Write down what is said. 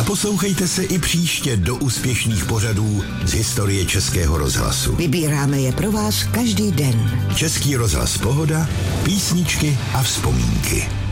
Zaposlouchejte se i příště do úspěšných pořadů z historie Českého rozhlasu. Vybíráme je pro vás každý den. Český rozhlas Pohoda, písničky a vzpomínky.